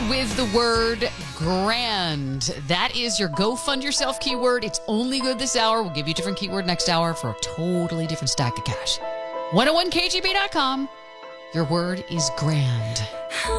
with the word grand. That is your Go Fund Yourself keyword. It's only good this hour. We'll give you a different keyword next hour for a totally different stack of cash. 101kgb.com. Your word is grand.